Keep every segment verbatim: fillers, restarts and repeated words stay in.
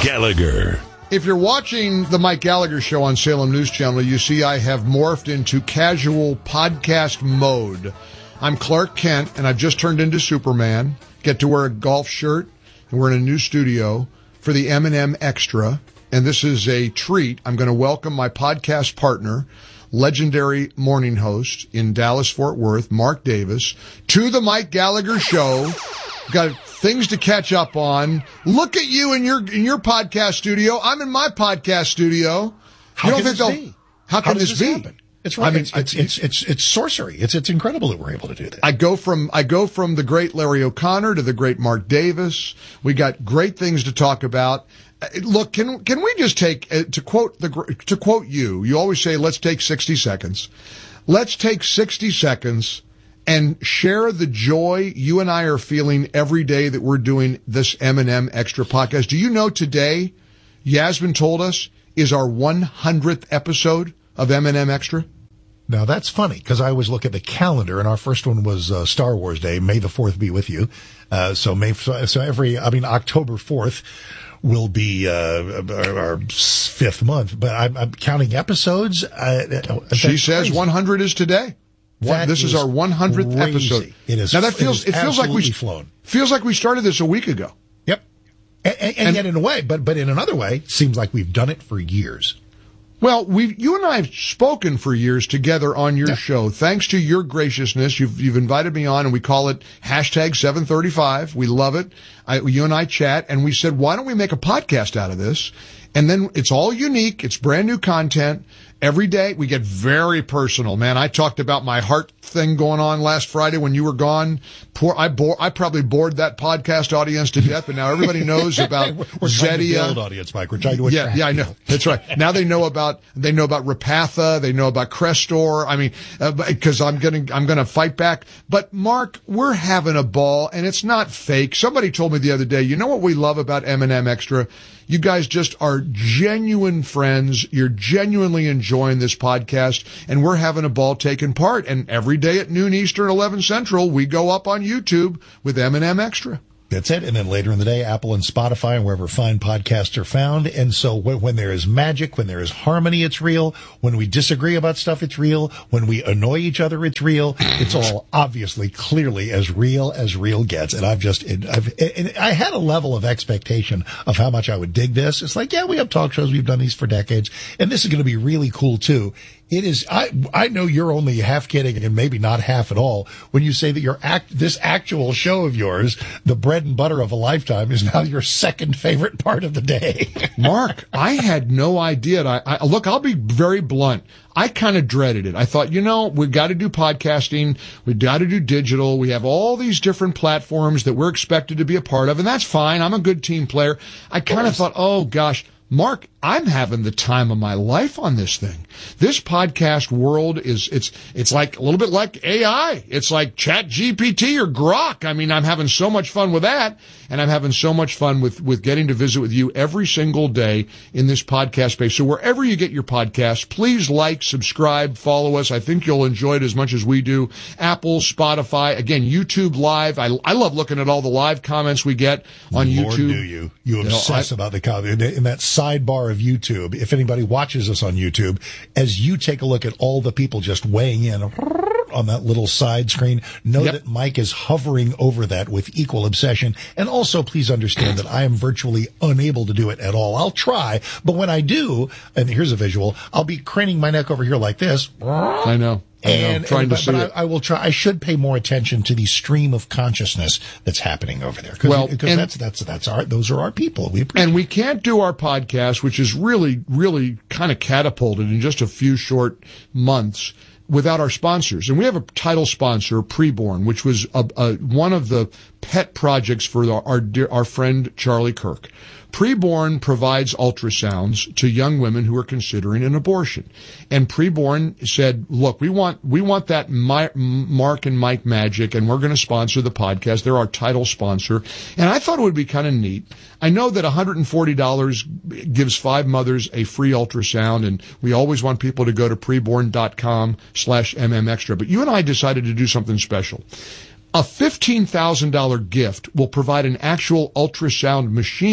Gallagher. If you're watching the Mike Gallagher Show on Salem News Channel, you see I have morphed into casual podcast mode. I'm Clark Kent, and I've just turned into Superman. Get to wear a golf shirt, and we're in a new studio for the M and M Extra, and this is a treat. I'm going to welcome my podcast partner, legendary morning host in Dallas-Fort Worth, Mark Davis, to the Mike Gallagher Show. Got things to catch up on. Look at you in your in your podcast studio. I'm in my podcast studio. How you don't can think this be? How can How does this, this be? happen? It's right. I mean, it's, it's, it's it's it's sorcery. It's it's incredible that we're able to do that. I go from I go from the great Larry O'Connor to the great Mark Davis. We got great things to talk about. Uh, Look, can can we just take uh, to quote the gr- to quote you? You always say, "Let's take sixty seconds." Let's take sixty seconds and share the joy you and I are feeling every day that we're doing this M and M Extra podcast. Do you know today, Yasmin told us, is our one hundredth episode of M and M Extra? Now that's funny because I always look at the calendar, and our first one was uh, Star Wars Day. May the fourth be with you. Uh, so May so, so every I mean October fourth will be uh, our, our fifth month. But I'm, I'm counting episodes. Uh, she says one hundred is today. One, this is, is our one hundredth crazy. episode. It is. Now that feels it, it feels like we flown. feels like we started this a week ago. Yep. And, and, and yet in a way, but but in another way, it seems like we've done it for years. Well, we you and I have spoken for years together on your yeah. show. Thanks to your graciousness, you've you've invited me on, and we call it hashtag seven thirty-five. We love it. I, you and I chat, and we said, why don't we make a podcast out of this? And then it's all unique. It's brand new content. Every day we get very personal, man. I talked about my heart thing going on last Friday when you were gone. Poor, I bore, I probably bored that podcast audience to death, but now everybody knows about we're Zetia. Trying to build audience, Mike. We're trying to yeah, yeah, I know. That's right. Now they know about they know about Repatha. They know about Crestor. I mean, because uh, I'm gonna I'm gonna fight back. But Mark, we're having a ball, and it's not fake. Somebody told me the other day, you know what we love about M and M Extra? You guys just are genuine friends. You're genuinely enjoying this podcast, and we're having a ball taking part. And every day at noon Eastern, eleven Central, we go up on YouTube with M and M Extra. That's it. And then later in the day, Apple and Spotify and wherever fine podcasts are found. And so when, when there is magic, when there is harmony, it's real. When we disagree about stuff, it's real. When we annoy each other, it's real. It's all obviously, clearly as real as real gets. And I've just, I've, and I had a level of expectation of how much I would dig this. It's like, yeah, we have talk shows. We've done these for decades. And this is going to be really cool too. It is, I, I know you're only half kidding and maybe not half at all when you say that your act, this actual show of yours, the bread and butter of a lifetime, is now your second favorite part of the day. Mark, I had no idea. I, I look, I'll be very blunt. I kind of dreaded it. I thought, you know, we've got to do podcasting. We've got to do digital. We have all these different platforms that we're expected to be a part of, and that's fine. I'm a good team player. I kind of thought, oh gosh, Mark, I'm having the time of my life on this thing. This podcast world is, it's, it's like a little bit like A I. It's like Chat G P T or Grok. I mean, I'm having so much fun with that, and I'm having so much fun with, with getting to visit with you every single day in this podcast space. So wherever you get your podcasts, please like, subscribe, follow us. I think you'll enjoy it as much as we do. Apple, Spotify, again, YouTube Live. I, I love looking at all the live comments we get on Lord, YouTube. do you. You obsess you know, I, about the comment. In that sidebar of YouTube, if anybody watches us on YouTube, as you take a look at all the people just weighing in on that little side screen, know yep. that Mike is hovering over that with equal obsession. And also, please understand that I am virtually unable to do it at all. I'll try, but when I do, and here's a visual, I'll be craning my neck over here like this. I know. And, trying and, to but, see but it. I, I will try. I should pay more attention to the stream of consciousness that's happening over there. Cause, well, because and, that's that's that's our those are our people. We appreciate and we can't do our podcast, which is really really kind of catapulted in just a few short months, without our sponsors. And we have a title sponsor, Preborn, which was a, a, one of the pet projects for our our, dear, our friend Charlie Kirk. Preborn provides ultrasounds to young women who are considering an abortion. And Preborn said, look, we want, we want that My, Mark and Mike magic, and we're going to sponsor the podcast. They're our title sponsor. And I thought it would be kind of neat. I know that one hundred forty dollars gives five mothers a free ultrasound, and we always want people to go to preborn.com slash mmextra. But you and I decided to do something special. A fifteen thousand dollars gift will provide an actual ultrasound machine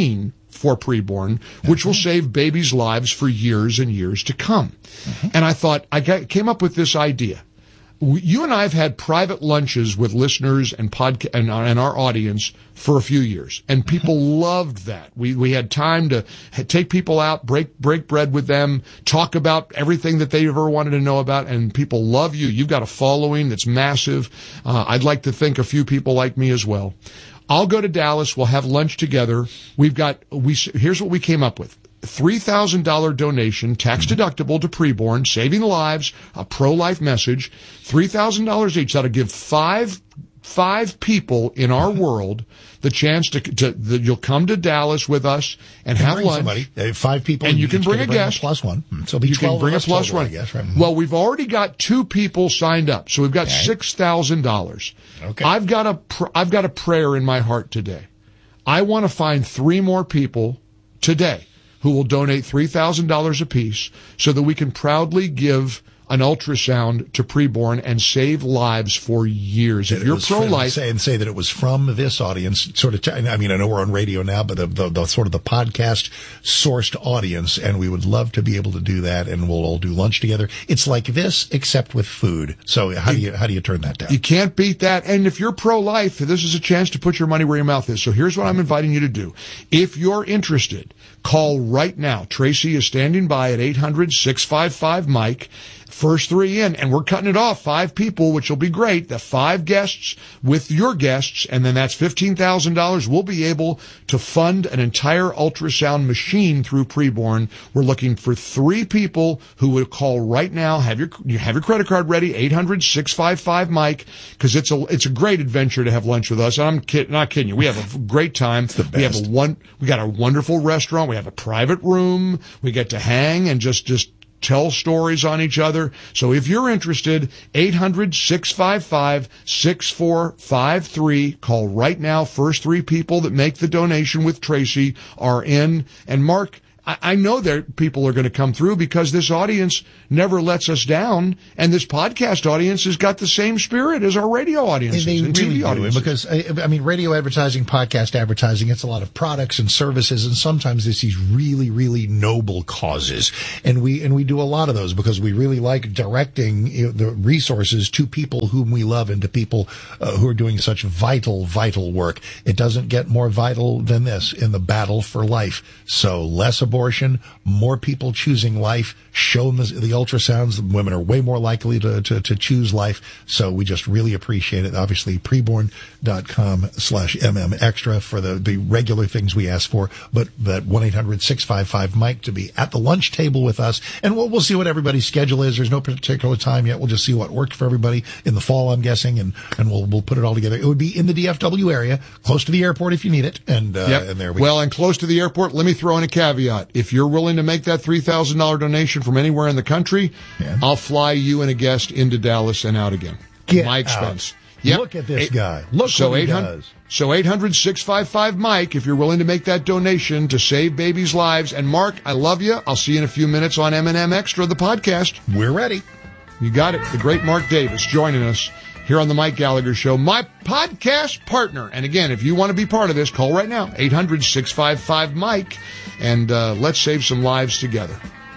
for preborn, which will save babies' lives for years and years to come. Mm-hmm. And I thought, I got, came up with this idea. You and I have had private lunches with listeners and podca- and, our, and our audience for a few years, and people loved that. We we had time to take people out, break break bread with them, talk about everything that they ever wanted to know about, and people love you. You've got a following that's massive. Uh, I'd like to think a few people like me as well. I'll go to Dallas. We'll have lunch together. We've got we. Here's what we came up with. three thousand dollars donation, tax deductible to preborn, saving lives, a pro-life message, three thousand dollars each. That'll give five, five people in our world the chance to, to, that you'll come to Dallas with us and have bring lunch. Somebody, uh, five people. And you can bring a bring guest. A plus one. So it'll be you twelve. can bring a plus total, one. I guess, right? Well, we've already got two people signed up. So we've got okay. six thousand dollars. Okay. I've got a, pr- I've got a prayer in my heart today. I want to find three more people today who will donate three thousand dollars apiece so that we can proudly give an ultrasound to preborn and save lives for years. If you're pro-life... Say, and say that it was from this audience, sort of, I mean, I know we're on radio now, but the, the, the sort of the podcast-sourced audience, and we would love to be able to do that, and we'll all do lunch together. It's like this, except with food. So how do you, how do you turn that down? You can't beat that. And if you're pro-life, this is a chance to put your money where your mouth is. So here's what I'm inviting you to do. If you're interested, call right now. Tracy is standing by at eight hundred, six five five, Mike. First three in, and we're cutting it off. Five people, which will be great. The five guests with your guests, and then that's fifteen thousand dollars. We'll be able to fund an entire ultrasound machine through preborn. We're looking for three people who would call right now. Have your you have your credit card ready. eight hundred, six five five, Mike, because it's a it's a great adventure to have lunch with us. And I'm kid, not kidding you. We have a great time. It's the best. We have a one. We got a wonderful restaurant. We have a private room. We get to hang and just just. tell stories on each other. So if you're interested, eight hundred, six five five, six four five three. Call right now. First three people that make the donation with Tracy are in. And Mark, I, I know that people are going to come through because this audience never lets us down. And this podcast audience has got the same spirit as our radio audiences they and really T V do, audiences. because, I mean, radio advertising, podcast advertising, it's a lot of products and services, and sometimes it's these really, really noble causes. And we, and we do a lot of those because we really like directing you know, the resources to people whom we love and to people uh, who are doing such vital, vital work. It doesn't get more vital than this in the battle for life. So less abortion, more people choosing life, show them the, the ultrasounds. Women are way more likely to, to, to choose life. So we just really appreciate it. Obviously, preborn.com slash mm extra for the, the regular things we ask for, but that one eight hundred, six five five, Mike to be at the lunch table with us. And we'll, we'll see what everybody's schedule is. There's no particular time yet. We'll just see what worked for everybody in the fall, I'm guessing, and, and we'll, we'll put it all together. It would be in the D F W area, close to the airport if you need it. And, uh, yep. and there we well, go. and close to the airport, let me throw in a caveat. If you're willing to make that three thousand dollars donation from anywhere in the country, yeah. I'll fly you and a guest into Dallas and out again. Get My expense. Out. Yep. Look at this Eight, guy. Look so what he eight hundred, does. So eight hundred, six five five, Mike, if you're willing to make that donation to save babies' lives. And Mark, I love you. I'll see you in a few minutes on M and M Extra, the podcast. We're ready. You got it. The great Mark Davis joining us here on the Mike Gallagher Show, my podcast partner. And again, if you want to be part of this, call right now, eight hundred, six five five, Mike, and uh, let's save some lives together.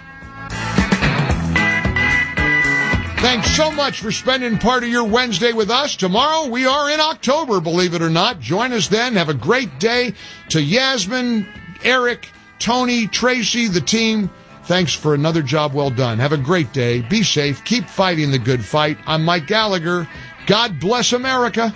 Thanks so much for spending part of your Wednesday with us. Tomorrow we are in October, believe it or not. Join us then. Have a great day. To Yasmin, Eric, Tony, Tracy, the team, thanks for another job well done. Have a great day. Be safe. Keep fighting the good fight. I'm Mike Gallagher. God bless America.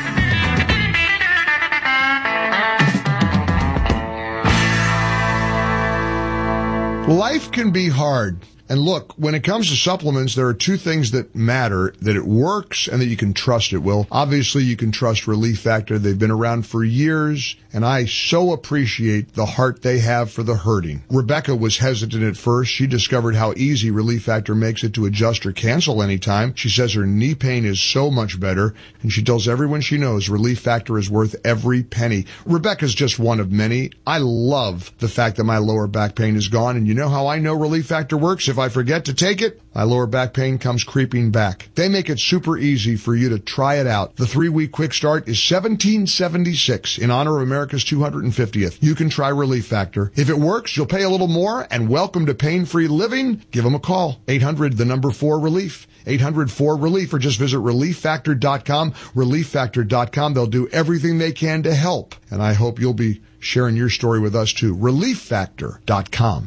Life can be hard. And look, when it comes to supplements, there are two things that matter, that it works and that you can trust it. Well, obviously you can trust Relief Factor. They've been around for years, and I so appreciate the heart they have for the hurting. Rebecca was hesitant at first. She discovered how easy Relief Factor makes it to adjust or cancel anytime. She says her knee pain is so much better, and she tells everyone she knows Relief Factor is worth every penny. Rebecca's just one of many. I love the fact that my lower back pain is gone, and you You know how I know Relief Factor works? If I forget to take it, my lower back pain comes creeping back. They make it super easy for you to try it out. The three-week quick start is seventeen seventy-six in honor of America's two hundred fiftieth. You can try Relief Factor. If it works, you'll pay a little more, and welcome to pain-free living. Give them a call. eight hundred, the number four, relief. eight hundred four relief, or just visit relief factor dot com. relief factor dot com. They'll do everything they can to help. And I hope you'll be sharing your story with us too. relief factor dot com.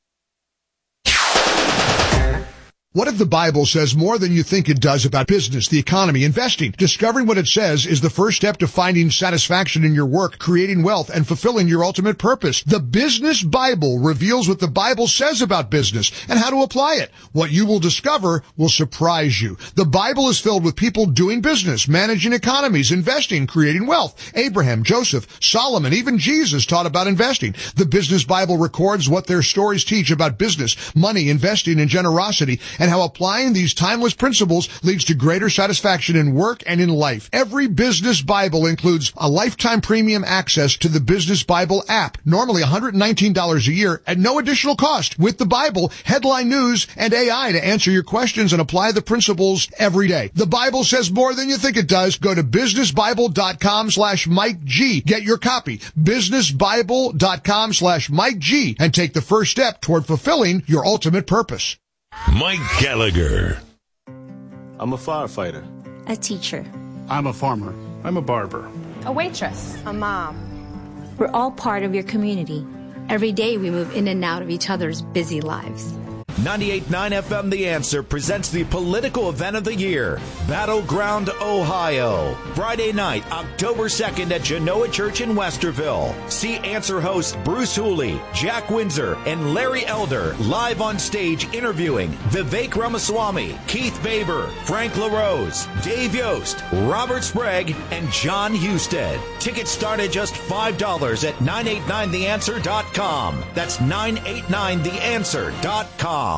What if the Bible says more than you think it does about business, the economy, investing? Discovering what it says is the first step to finding satisfaction in your work, creating wealth, and fulfilling your ultimate purpose. The Business Bible reveals what the Bible says about business and how to apply it. What you will discover will surprise you. The Bible is filled with people doing business, managing economies, investing, creating wealth. Abraham, Joseph, Solomon, even Jesus taught about investing. The Business Bible records what their stories teach about business, money, investing, and generosity, and how applying these timeless principles leads to greater satisfaction in work and in life. Every Business Bible includes a lifetime premium access to the Business Bible app, normally one hundred nineteen dollars a year at no additional cost. With the Bible, headline news, and A I to answer your questions and apply the principles every day. The Bible says more than you think it does. Go to business bible dot com slash Mike G. Get your copy. business bible dot com slash Mike G. and take the first step toward fulfilling your ultimate purpose. Mike Gallagher. I'm a firefighter. A teacher. I'm a farmer. I'm a barber. A waitress. A mom. We're all part of your community. Every day we move in and out of each other's busy lives. ninety-eight point nine F M The Answer presents the political event of the year, Battleground, Ohio. Friday night, October second at Genoa Church in Westerville. See Answer hosts Bruce Hooley, Jack Windsor, and Larry Elder live on stage interviewing Vivek Ramaswamy, Keith Baber, Frank LaRose, Dave Yost, Robert Sprague, and John Husted. Tickets start at just five dollars at nine eight nine the answer dot com. That's nine eight nine the answer dot com.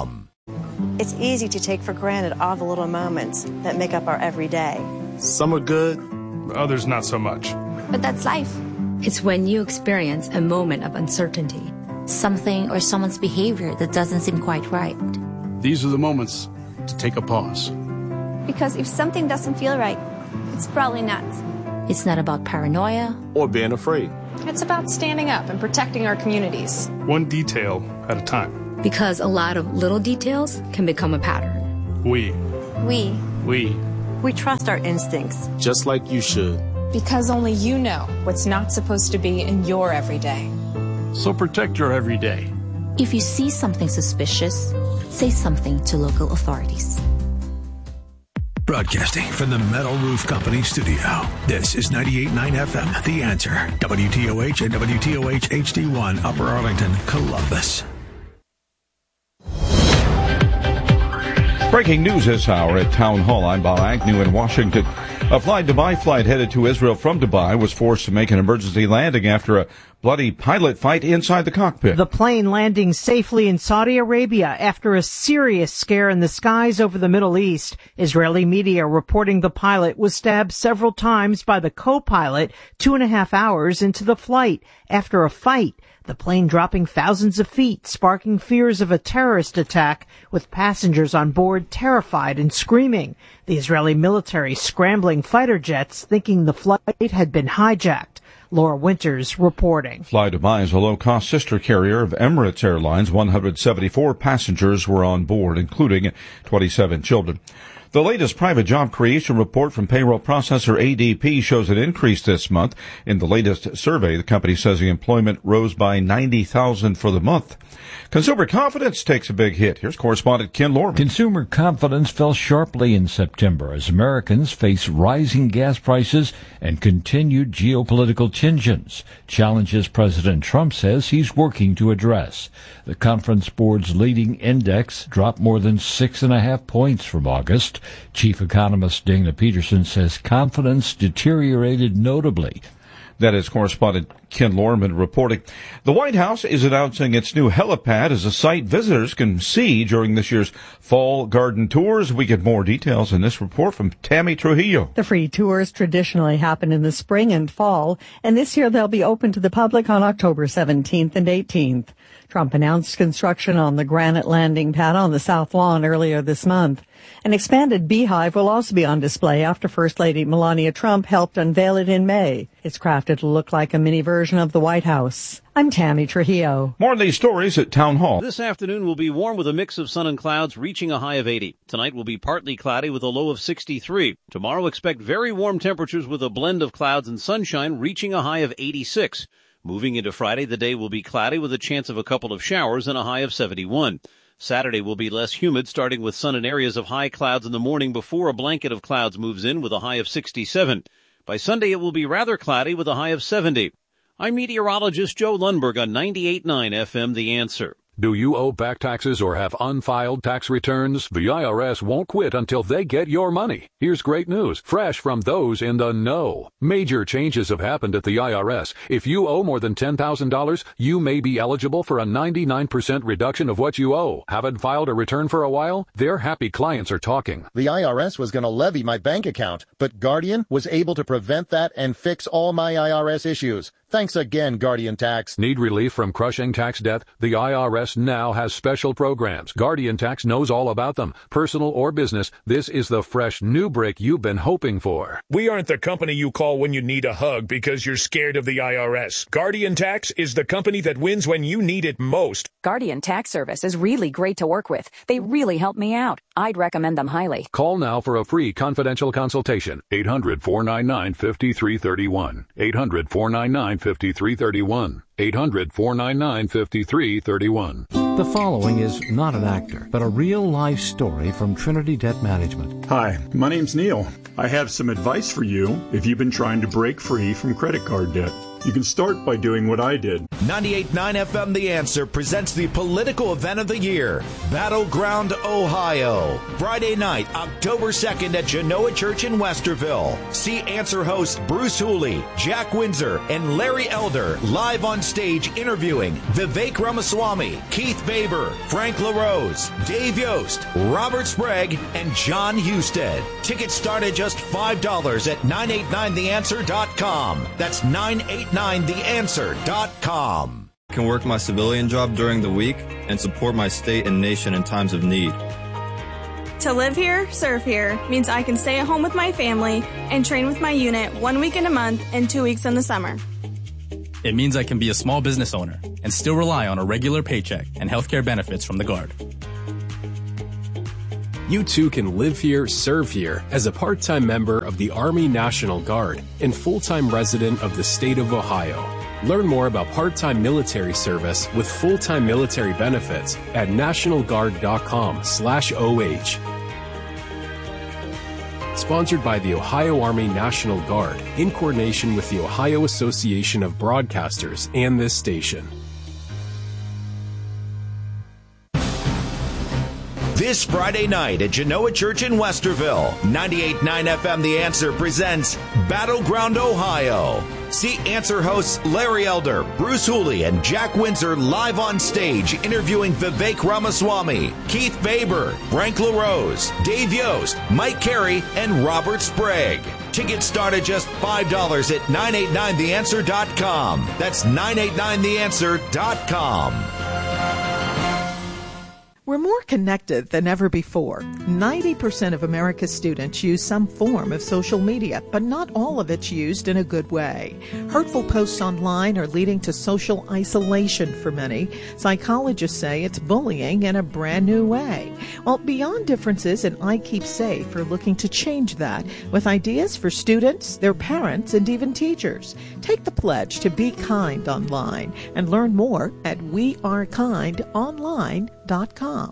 It's easy to take for granted all the little moments that make up our everyday. Some are good, others not so much. But that's life. It's when you experience a moment of uncertainty. Something or someone's behavior that doesn't seem quite right. These are the moments to take a pause. Because if something doesn't feel right, it's probably not. It's not about paranoia or being afraid. It's about standing up and protecting our communities. One detail at a time. Because a lot of little details can become a pattern. We. We. We. We trust our instincts. Just like you should. Because only you know what's not supposed to be in your everyday. So protect your everyday. If you see something suspicious, say something to local authorities. Broadcasting from the Metal Roof Company studio. This is ninety-eight point nine F M, The Answer. W T O H and W T O H H D one, Upper Arlington, Columbus. Breaking news this hour at Town Hall. I'm Bob Agnew in Washington. A Fly Dubai flight headed to Israel from Dubai was forced to make an emergency landing after a bloody pilot fight inside the cockpit. The plane landing safely in Saudi Arabia after a serious scare in the skies over the Middle East. Israeli media reporting the pilot was stabbed several times by the co-pilot two and a half hours into the flight after a fight. The plane dropping thousands of feet, sparking fears of a terrorist attack, with passengers on board terrified and screaming. The Israeli military scrambling fighter jets, thinking the flight had been hijacked. Laura Winters reporting. Fly Dubai is a low-cost sister carrier of Emirates Airlines. one hundred seventy-four passengers were on board, including twenty-seven children. The latest private job creation report from payroll processor A D P shows an increase this month. In the latest survey, the company says the employment rose by ninety thousand for the month. Consumer confidence takes a big hit. Here's correspondent Ken Lorman. Consumer confidence fell sharply in September as Americans face rising gas prices and continued geopolitical tensions, challenges President Trump says he's working to address. The Conference Board's leading index dropped more than six and a half points from August. Chief economist Dana Peterson says confidence deteriorated notably. That is correspondent Ken Lorman reporting. The White House is announcing its new helipad as a site visitors can see during this year's fall garden tours. We get more details in this report from Tammy Trujillo. The free tours traditionally happen in the spring and fall, and this year they'll be open to the public on October seventeenth and eighteenth. Trump announced construction on the granite landing pad on the South Lawn earlier this month. An expanded beehive will also be on display after First Lady Melania Trump helped unveil it in May. It's crafted to look like a mini version of the White House. I'm Tammy Trujillo. More of these stories at Town Hall. This afternoon will be warm with a mix of sun and clouds, reaching a high of eighty. Tonight will be partly cloudy with a low of sixty-three. Tomorrow expect very warm temperatures with a blend of clouds and sunshine, reaching a high of eighty-six. Moving into Friday, the day will be cloudy with a chance of a couple of showers and a high of seventy-one. Saturday will be less humid, starting with sun and areas of high clouds in the morning before a blanket of clouds moves in with a high of sixty-seven. By Sunday, it will be rather cloudy with a high of seventy. I'm meteorologist Joe Lundberg on ninety-eight point nine F M The Answer. Do you owe back taxes or have unfiled tax returns? The I R S won't quit until they get your money. Here's great news, fresh from those in the know. Major changes have happened at the I R S. If you owe more than ten thousand dollars, you may be eligible for a ninety-nine percent reduction of what you owe. Haven't filed a return for a while? Their happy clients are talking. The I R S was going to levy my bank account, but Guardian was able to prevent that and fix all my I R S issues. Thanks again, Guardian Tax. Need relief from crushing tax debt? The I R S now has special programs. Guardian Tax knows all about them. Personal or business, this is the fresh new break you've been hoping for. We aren't the company you call when you need a hug because you're scared of the I R S. Guardian Tax is the company that wins when you need it most. Guardian Tax Service is really great to work with. They really help me out. I'd recommend them highly. Call now for a free confidential consultation. eight hundred, four nine nine, five three three one. eight hundred, four nine nine, five three three one. eight hundred, four nine nine, five three three one. The following is not an actor, but a real-life story from Trinity Debt Management. Hi, my name's Neil. I have some advice for you if you've been trying to break free from credit card debt. You can start by doing what I did. ninety-eight point nine F M The Answer presents the political event of the year, Battleground, Ohio. Friday night, October second at Genoa Church in Westerville. See Answer hosts Bruce Hooley, Jack Windsor, and Larry Elder live on stage interviewing Vivek Ramaswamy, Keith Faber, Frank LaRose, Dave Yost, Robert Sprague, and John Husted. Tickets start at just five dollars at nine eight nine the answer dot com. That's nine eight nine the answer dot com. I can work my civilian job during the week and support my state and nation in times of need. To live here, serve here, means I can stay at home with my family and train with my unit one weekend a month and two weeks in the summer. It means I can be a small business owner and still rely on a regular paycheck and healthcare benefits from the Guard. You too can live here, serve here as a part-time member of the Army National Guard and full-time resident of the state of Ohio. Learn more about part-time military service with full-time military benefits at nationalguard.com slash OH. Sponsored by the Ohio Army National Guard in coordination with the Ohio Association of Broadcasters and this station. This Friday night at Genoa Church in Westerville, ninety-eight point nine F M The Answer presents Battleground, Ohio. See Answer hosts Larry Elder, Bruce Hooley, and Jack Windsor live on stage interviewing Vivek Ramaswamy, Keith Faber, Frank LaRose, Dave Yost, Mike Carey, and Robert Sprague. Tickets start at just five dollars at nine eight nine the answer dot com. That's nine eight nine the answer dot com. We're more connected than ever before. ninety percent of America's students use some form of social media, but not all of it's used in a good way. Hurtful posts online are leading to social isolation for many. Psychologists say it's bullying in a brand new way. Well, Beyond Differences and I Keep Safe are looking to change that with ideas for students, their parents, and even teachers. Take the pledge to be kind online and learn more at we are kind online dot com.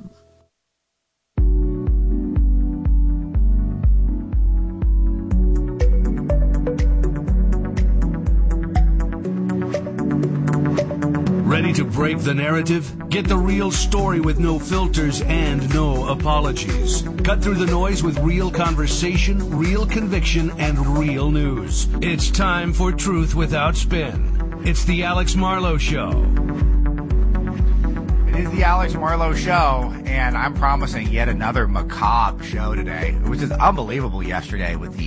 Ready to break the narrative? Get the real story with no filters and no apologies. Cut through the noise with real conversation, real conviction, and real news. It's time for Truth Without Spin. It's the Alex Marlowe Show. It is the Alex Marlowe Show, and I'm promising yet another macabre show today. It was just unbelievable yesterday with the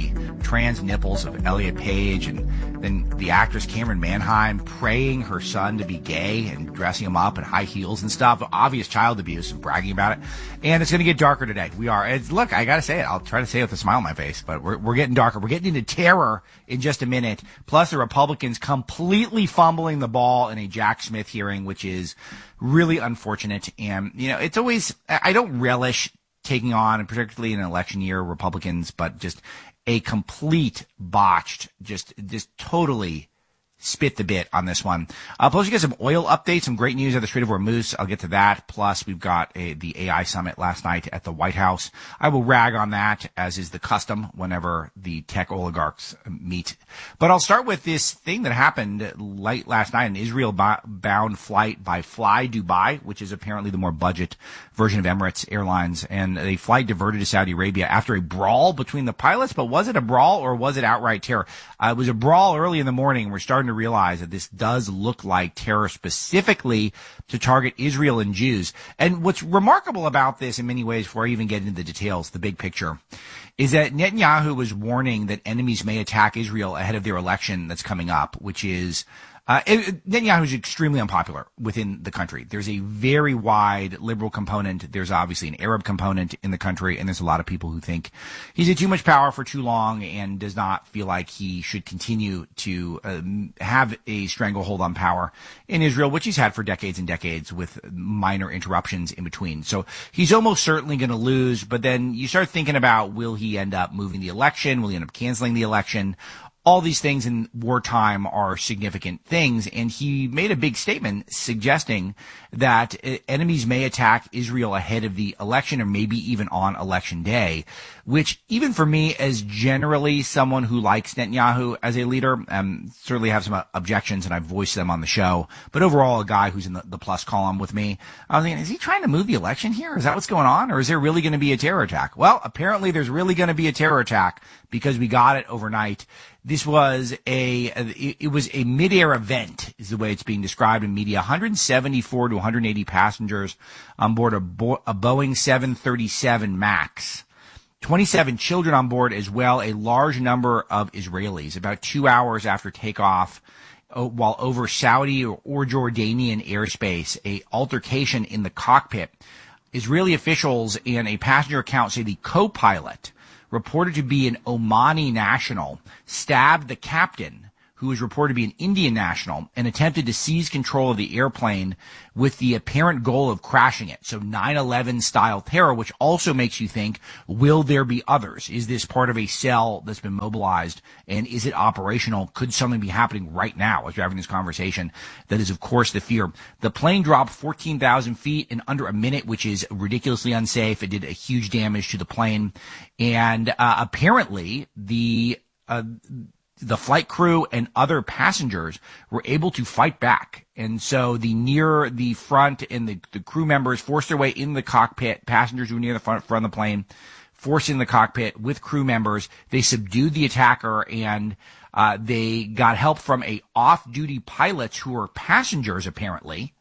trans nipples of Elliot Page, and then the actress Cameron Manheim praying her son to be gay and dressing him up in high heels and stuff. Obvious child abuse and bragging about it. And it's going to get darker today. We are. It's, look, I got to say it. I'll try to say it with a smile on my face, but we're, we're getting darker. We're getting into terror in just a minute. Plus, the Republicans completely fumbling the ball in a Jack Smith hearing, which is really unfortunate. And, you know, it's always, I don't relish taking on, and particularly in an election year, Republicans, but just a complete botched, just, just totally spit the bit on this one. Uh, plus, we get some oil updates, some great news at the Strait of Hormuz. I'll get to that. Plus, we've got a, the A I summit last night at the White House. I will rag on that, as is the custom whenever the tech oligarchs meet. But I'll start with this thing that happened late last night, an Israel-bound flight by Fly Dubai, which is apparently the more budget version of Emirates Airlines. And a flight diverted to Saudi Arabia after a brawl between the pilots. But was it a brawl or was it outright terror? Uh, it was a brawl early in the morning. We're starting to realize that this does look like terror specifically to target Israel and Jews. And what's remarkable about this in many ways, before I even get into the details, the big picture, is that Netanyahu was warning that enemies may attack Israel ahead of their election that's coming up, which is Uh, Netanyahu is extremely unpopular within the country. There's a very wide liberal component. There's obviously an Arab component in the country, and there's a lot of people who think he's had too much power for too long and does not feel like he should continue to um, have a stranglehold on power in Israel, which he's had for decades and decades with minor interruptions in between. So he's almost certainly going to lose, but then you start thinking about, will he end up moving the election? Will he end up canceling the election? All these things in wartime are significant things, and he made a big statement suggesting that enemies may attack Israel ahead of the election or maybe even on election day, which even for me, as generally someone who likes Netanyahu as a leader, um, certainly have some objections, and I've voiced them on the show, but overall a guy who's in the, the plus column with me, I was thinking, is he trying to move the election here? Is that what's going on? Or is there really going to be a terror attack? Well, apparently there's really going to be a terror attack because we got it overnight. This was a, it was a mid-air event, is the way it's being described in media. one hundred seventy-four to one hundred eighty passengers on board a, Bo- a Boeing seven thirty-seven MAX. twenty-seven children on board as well, a large number of Israelis. About two hours after takeoff, while over Saudi or, or Jordanian airspace, a altercation in the cockpit. Israeli officials and a passenger account say the co-pilot, reported to be an Omani national, stabbed the captain, who was reported to be an Indian national, and attempted to seize control of the airplane with the apparent goal of crashing it. So nine eleven style terror, which also makes you think, will there be others? Is this part of a cell that's been mobilized? And is it operational? Could something be happening right now as we're having this conversation? That is, of course, the fear. The plane dropped fourteen thousand feet in under a minute, which is ridiculously unsafe. It did a huge damage to the plane. And uh, apparently the uh, the flight crew and other passengers were able to fight back. And so the near the front and the, the crew members forced their way in the cockpit. Passengers who were near the front, front of the plane forced in the cockpit with crew members. They subdued the attacker, and uh, they got help from a off-duty pilots who were passengers, apparently.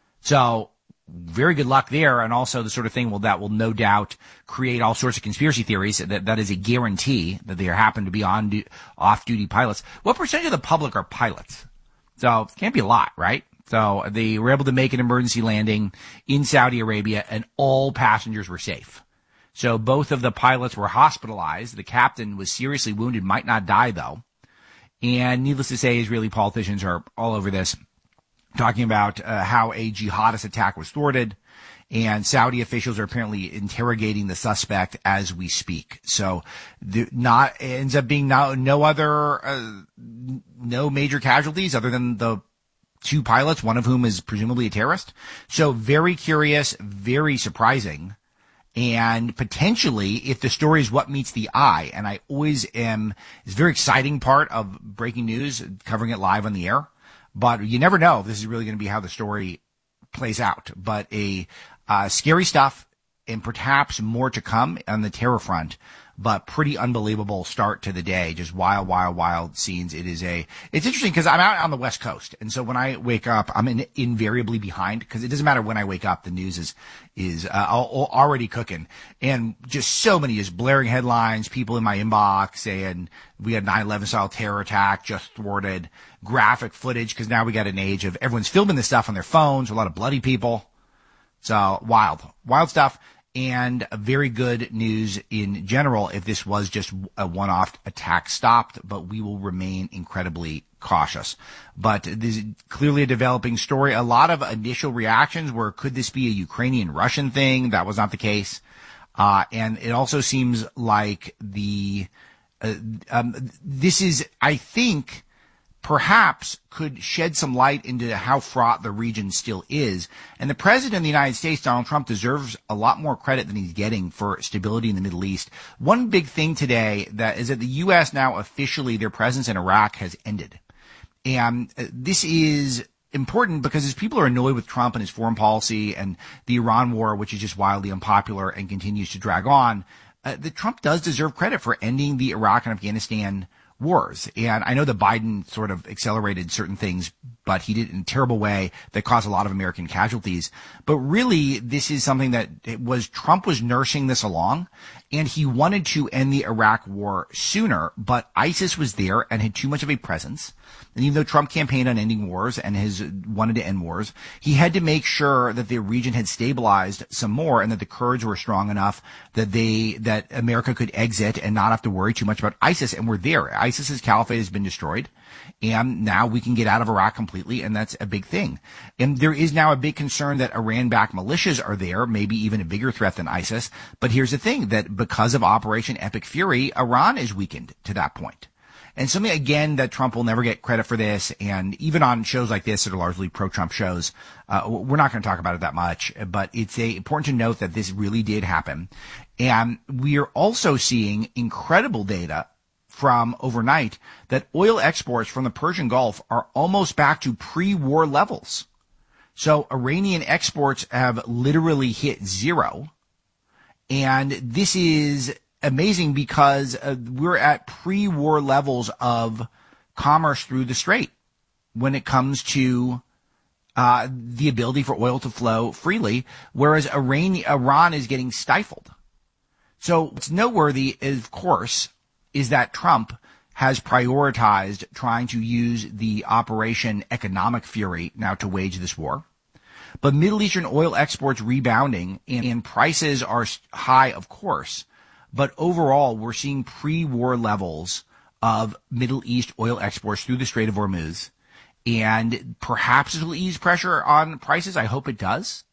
So very good luck there, and also the sort of thing will that will no doubt create all sorts of conspiracy theories. That that is a guarantee that there happen to be on du- off-duty pilots. What percentage of the public are pilots? So it can't be a lot, right? So they were able to make an emergency landing in Saudi Arabia, and all passengers were safe. So both of the pilots were hospitalized. The captain was seriously wounded, might not die though. And needless to say, Israeli politicians are all over this, talking about uh, how a jihadist attack was thwarted, and Saudi officials are apparently interrogating the suspect as we speak. So, the, not ends up being no, no other, uh, no major casualties other than the two pilots, one of whom is presumably a terrorist. So, very curious, very surprising, and potentially, if the story is what meets the eye, and I always am, it's a very exciting part of breaking news, covering it live on the air. But you never know if this is really going to be how the story plays out. But a uh, scary stuff, and perhaps more to come on the terror front but pretty unbelievable start to the day. Just wild, wild, wild scenes. It is a, it's interesting because I'm out on the West Coast. And so when I wake up, I'm in, invariably behind because it doesn't matter when I wake up. The news is, is, uh, already cooking, and just so many just blaring headlines, people in my inbox saying we had nine eleven style terror attack just thwarted, graphic footage because now we got an age of everyone's filming this stuff on their phones, a lot of bloody people. So wild, wild stuff. And very good news in general if this was just a one-off attack stopped, but we will remain incredibly cautious. But this is clearly a developing story. A lot of initial reactions were, could this be a Ukrainian-Russian thing? That was not the case. Uh, and it also seems like the, uh, um, this is, I think, perhaps could shed some light into how fraught the region still is. And the president of the United States, Donald Trump, deserves a lot more credit than he's getting for stability in the Middle East. One big thing today that is that the U S now officially, their presence in Iraq has ended. And this is important because as people are annoyed with Trump and his foreign policy and the Iran war, which is just wildly unpopular and continues to drag on, uh, that Trump does deserve credit for ending the Iraq and Afghanistan wars. And I know that Biden sort of accelerated certain things, but he did it in a terrible way that caused a lot of American casualties. But really, this is something that it was Trump was nursing this along, and he wanted to end the Iraq war sooner, but ISIS was there and had too much of a presence. And even though Trump campaigned on ending wars and has wanted to end wars, he had to make sure that the region had stabilized some more and that the Kurds were strong enough that they, that America could exit and not have to worry too much about ISIS. And we're there. ISIS's caliphate has been destroyed. And now we can get out of Iraq completely, and that's a big thing. And there is now a big concern that Iran-backed militias are there, maybe even a bigger threat than ISIS. But here's the thing, that because of Operation Epic Fury, Iran is weakened to that point. And something, again, that Trump will never get credit for this, and even on shows like this that are largely pro-Trump shows, uh, we're not going to talk about it that much, but it's a, important to note that this really did happen. And we are also seeing incredible data from overnight that oil exports from the Persian Gulf are almost back to pre-war levels. So Iranian exports have literally hit zero. And this is amazing because uh, we're at pre-war levels of commerce through the Strait when it comes to uh, the ability for oil to flow freely, whereas Iran, Iran is getting stifled. So what's noteworthy, of course, is that Trump has prioritized trying to use the Operation Economic Fury now to wage this war. But Middle Eastern oil exports rebounding and, and prices are high, of course. But overall, we're seeing pre-war levels of Middle East oil exports through the Strait of Hormuz. And perhaps it will ease pressure on prices. I hope it does.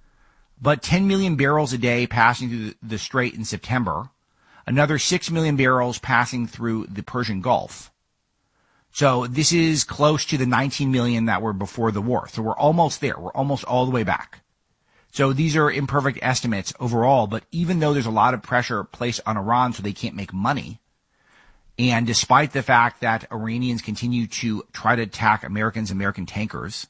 But ten million barrels a day passing through the Strait in September. Another six million barrels passing through the Persian Gulf. So this is close to the nineteen million that were before the war. So we're almost there. We're almost all the way back. So these are imperfect estimates overall, but even though there's a lot of pressure placed on Iran so they can't make money, and despite the fact that Iranians continue to try to attack Americans, American tankers,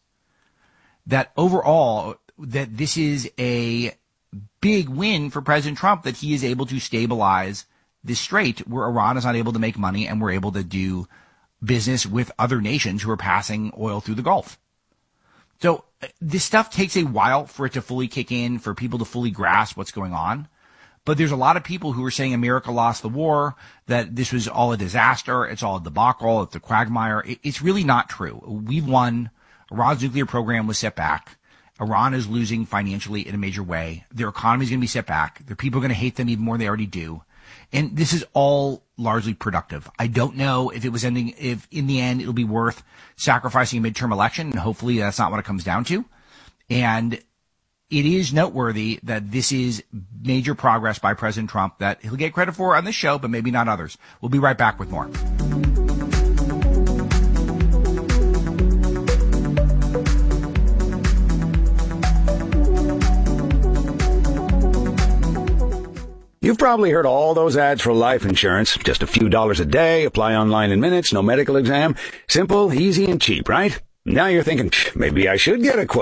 that overall, that this is a big win for President Trump that he is able to stabilize this strait where Iran is not able to make money and we're able to do business with other nations who are passing oil through the Gulf. So this stuff takes a while for it to fully kick in, for people to fully grasp what's going on. But there's a lot of people who are saying America lost the war, that this was all a disaster, it's all a debacle, it's a quagmire. It's really not true. We've won. Iran's nuclear program was set back. Iran is losing financially in a major way. Their economy is going to be set back. Their people are going to hate them even more than they already do. And this is all largely productive. I don't know if it was ending, if in the end it'll be worth sacrificing a midterm election, and hopefully that's not what it comes down to. And it is noteworthy that this is major progress by President Trump that he'll get credit for on this show, but maybe not others. We'll be right back with more. You've probably heard all those ads for life insurance. Just a few dollars a day, apply online in minutes, no medical exam. Simple, easy, and cheap, right? Now you're thinking, maybe I should get a quote.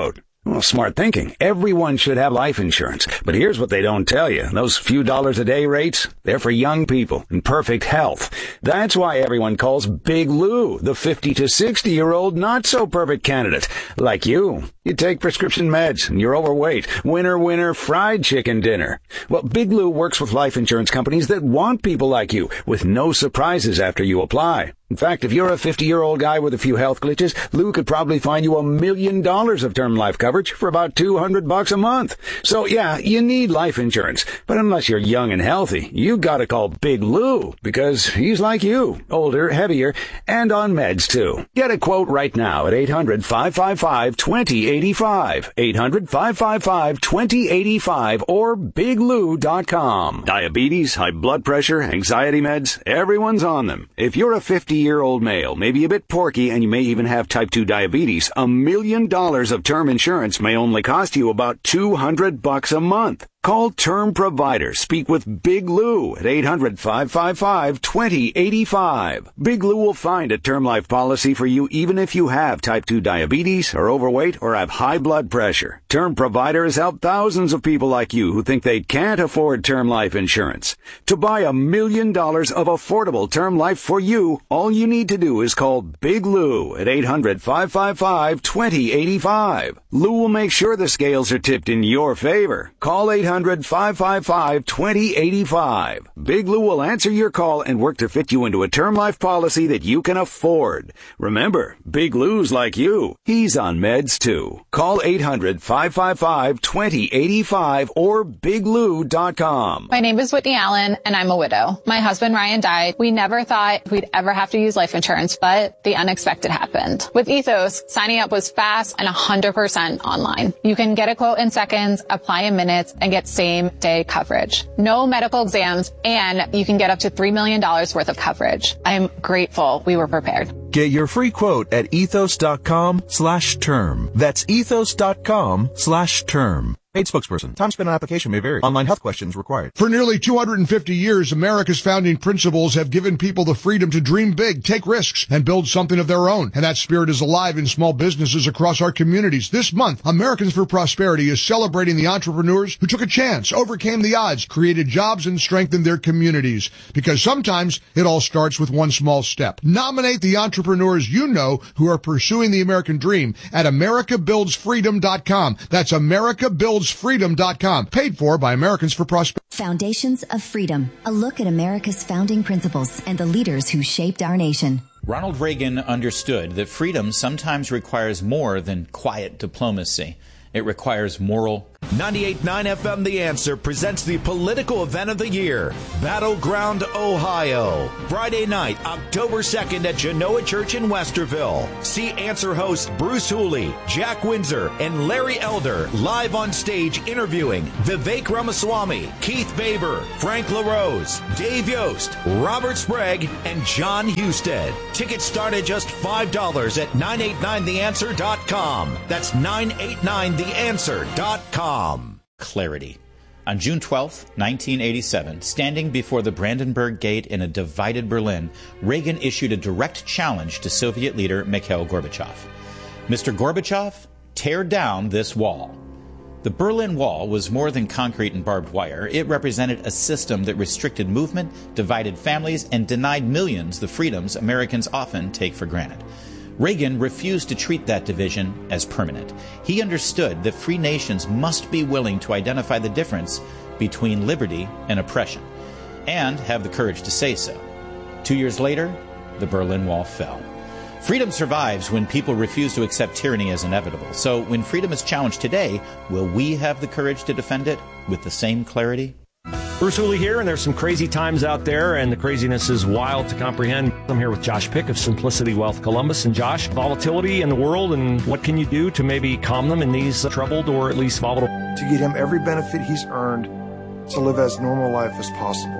Well, smart thinking. Everyone should have life insurance. But here's what they don't tell you. Those few dollars a day rates, they're for young people in perfect health. That's why everyone calls Big Lou the fifty to sixty year old not so perfect candidate. Like you. You take prescription meds and you're overweight. Winner, winner, fried chicken dinner. Well, Big Lou works with life insurance companies that want people like you with no surprises after you apply. In fact, if you're a fifty-year-old guy with a few health glitches, Lou could probably find you a million dollars of term life coverage for about two hundred bucks a month. So yeah, you need life insurance. But unless you're young and healthy, you gotta call Big Lou because he's like you, older, heavier, and on meds too. Get a quote right now at eight hundred, five five five, two zero eight five, eight hundred, five five five, two zero eight five, or big lou dot com. Diabetes, high blood pressure, anxiety meds, everyone's on them. If you're a fifty-year-old male, maybe a bit porky, and you may even have type two diabetes, a million dollars of term insurance may only cost you about two hundred bucks a month. Call Term Provider. Speak with Big Lou at eight hundred, five five five, two zero eight five. Big Lou will find a term life policy for you even if you have type two diabetes, are overweight, or have high blood pressure. Term Provider has helped thousands of people like you who think they can't afford term life insurance. To buy a million dollars of affordable term life for you, all you need to do is call Big Lou at eight hundred, five five five, two zero eight five. Lou will make sure the scales are tipped in your favor. Call eight hundred, five five five, two zero eight five. Big Lou will answer your call and work to fit you into a term life policy that you can afford. Remember, Big Lou's like you. He's on meds too. Call eight hundred, five five five, two zero eight five or big lou dot com. My name is Whitney Allen, and I'm a widow. My husband Ryan died. We never thought we'd ever have to use life insurance, but the unexpected happened. With Ethos, signing up was fast and one hundred percent online. You can get a quote in seconds, apply in minutes, and get same-day coverage. No medical exams, and you can get up to three million dollars worth of coverage. I'm grateful we were prepared. Get your free quote at ethos.com slash term. That's ethos.com slash term. Paid spokesperson. Time spent on application may vary. Online health questions required. For nearly two hundred fifty years, America's founding principles have given people the freedom to dream big, take risks, and build something of their own. And that spirit is alive in small businesses across our communities. This month, Americans for Prosperity is celebrating the entrepreneurs who took a chance, overcame the odds, created jobs, and strengthened their communities. Because sometimes it all starts with one small step. Nominate the entrepreneurs you know who are pursuing the American dream at america builds freedom dot com. That's america builds freedom dot com. Paid for by Americans for Prosperity. Foundations of Freedom. A look at America's founding principles and the leaders who shaped our nation. Ronald Reagan understood that freedom sometimes requires more than quiet diplomacy. It requires moral. ninety-eight point nine F M The Answer presents the political event of the year, Battleground, Ohio. Friday night, October second at Genoa Church in Westerville. See Answer hosts Bruce Hooley, Jack Windsor, and Larry Elder live on stage interviewing Vivek Ramaswamy, Keith Baber, Frank LaRose, Dave Yost, Robert Sprague, and John Husted. Tickets start at just five dollars at nine eight nine the answer dot com. That's nine eight nine the answer dot com. Clarity. On June twelfth, nineteen eighty-seven, standing before the Brandenburg Gate in a divided Berlin, Reagan issued a direct challenge to Soviet leader Mikhail Gorbachev. Mister Gorbachev, tear down this wall. The Berlin Wall was more than concrete and barbed wire. It represented a system that restricted movement, divided families, and denied millions the freedoms Americans often take for granted. Reagan refused to treat that division as permanent. He understood that free nations must be willing to identify the difference between liberty and oppression, and have the courage to say so. Two years later, the Berlin Wall fell. Freedom survives when people refuse to accept tyranny as inevitable. So when freedom is challenged today, will we have the courage to defend it with the same clarity? Bruce Hooley here, and there's some crazy times out there, and the craziness is wild to comprehend. I'm here with Josh Pick of Simplicity Wealth Columbus. And Josh, volatility in the world, and what can you do to maybe calm them in these troubled or at least volatile? To get him every benefit he's earned to live as normal life as possible.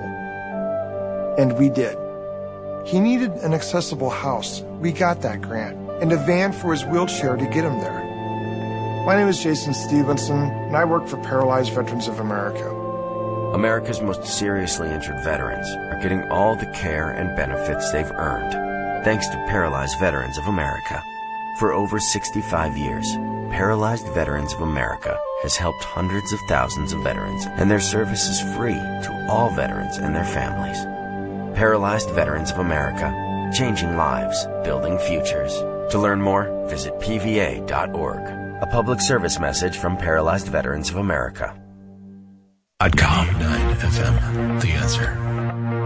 And we did. He needed an accessible house. We got that grant. And a van for his wheelchair to get him there. My name is Jason Stevenson, and I work for Paralyzed Veterans of America. America's most seriously injured veterans are getting all the care and benefits they've earned, thanks to Paralyzed Veterans of America. For over sixty-five years, Paralyzed Veterans of America has helped hundreds of thousands of veterans, and their service is free to all veterans and their families. Paralyzed Veterans of America, changing lives, building futures. To learn more, visit P V A dot org. A public service message from Paralyzed Veterans of America. .com nine F M, The Answer.